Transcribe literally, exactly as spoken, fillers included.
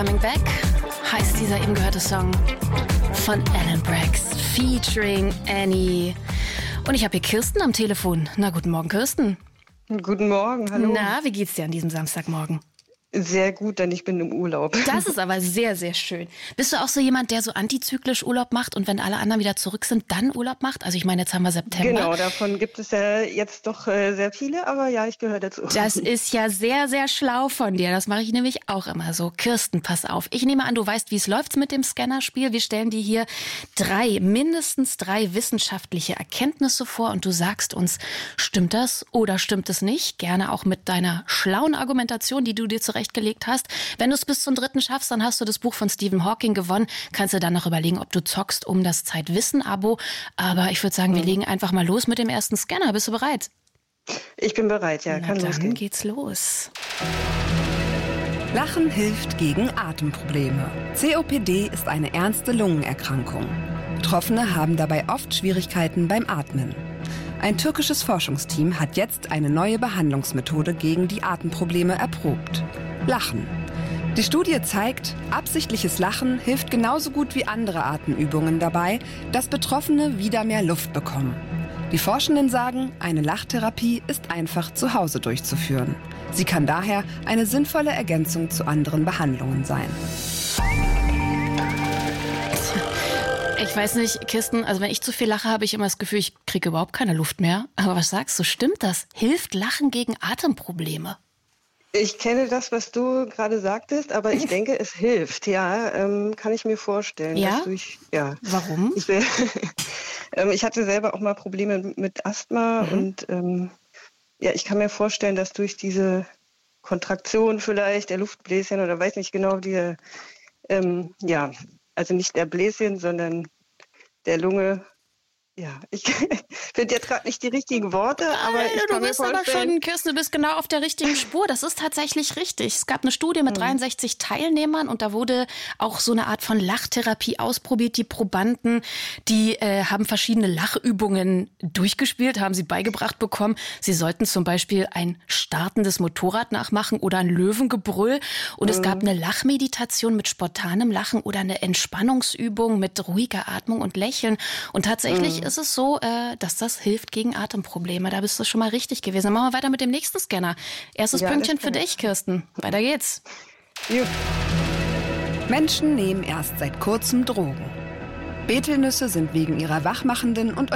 Coming Back heißt dieser eben gehörte Song von Alan Braxe featuring Annie. Und ich habe hier Kirsten am Telefon. Na, guten Morgen, Kirsten. Guten Morgen, hallo. Na, wie geht's dir an diesem Samstagmorgen? Sehr gut, denn ich bin im Urlaub. Das ist aber sehr, sehr schön. Bist du auch so jemand, der so antizyklisch Urlaub macht und wenn alle anderen wieder zurück sind, dann Urlaub macht? Also ich meine, jetzt haben wir September. Genau, davon gibt es ja jetzt doch äh, sehr viele, aber ja, ich gehöre dazu. Das ist ja sehr, sehr schlau von dir. Das mache ich nämlich auch immer so. Kirsten, pass auf. Ich nehme an, du weißt, wie es läuft mit dem Scannerspiel. Wir stellen dir hier drei, mindestens drei wissenschaftliche Erkenntnisse vor und du sagst uns, stimmt das oder stimmt es nicht? Gerne auch mit deiner schlauen Argumentation, die du dir zurechtgelegt hast. Wenn du es bis zum dritten schaffst, dann hast du das Buch von Stephen Hawking gewonnen. Kannst du dann noch überlegen, ob du zockst um das Zeitwissen-Abo. Aber ich würde sagen, wir legen einfach mal los mit dem ersten Scanner. Bist du bereit? Ich bin bereit, ja. Na, kann dann losgehen. geht's los. Lachen hilft gegen Atemprobleme. C O P D ist eine ernste Lungenerkrankung. Betroffene haben dabei oft Schwierigkeiten beim Atmen. Ein türkisches Forschungsteam hat jetzt eine neue Behandlungsmethode gegen die Atemprobleme erprobt. Lachen. Die Studie zeigt, absichtliches Lachen hilft genauso gut wie andere Atemübungen dabei, dass Betroffene wieder mehr Luft bekommen. Die Forschenden sagen, eine Lachtherapie ist einfach zu Hause durchzuführen. Sie kann daher eine sinnvolle Ergänzung zu anderen Behandlungen sein. Ich weiß nicht, Kirsten, also wenn ich zu viel lache, habe ich immer das Gefühl, ich kriege überhaupt keine Luft mehr. Aber was sagst du, stimmt das? Hilft Lachen gegen Atemprobleme? Ich kenne das, was du gerade sagtest, aber ich denke, es hilft. Ja, ähm, kann ich mir vorstellen. Ja? Dass durch, ja. Warum? Ich, ähm, ich hatte selber auch mal Probleme mit Asthma mhm. und ähm, ja, ich kann mir vorstellen, dass durch diese Kontraktion vielleicht der Luftbläschen oder weiß nicht genau, die, ähm, ja, also nicht der Bläschen, sondern der Lunge. Ja, ich finde jetzt gerade nicht die richtigen Worte, aber ich kann du bist mir vorstellen... aber schon, Kirsten, du bist genau auf der richtigen Spur. Das ist tatsächlich richtig. Es gab eine Studie mit dreiundsechzig Teilnehmern und da wurde auch so eine Art von Lachtherapie ausprobiert. Die Probanden, die äh, haben verschiedene Lachübungen durchgespielt, haben sie beigebracht bekommen. Sie sollten zum Beispiel ein startendes Motorrad nachmachen oder ein Löwengebrüll. Und mhm. es gab eine Lachmeditation mit spontanem Lachen oder eine Entspannungsübung mit ruhiger Atmung und Lächeln. Und tatsächlich mhm. ist es so, äh, dass das hilft gegen Atemprobleme. Da bist du schon mal richtig gewesen. Dann machen wir weiter mit dem nächsten Scanner. Erstes ja, Pünktchen für dich, Kirsten. Weiter geht's. Jupp. Menschen nehmen erst seit kurzem Drogen. Betelnüsse sind wegen ihrer wachmachenden und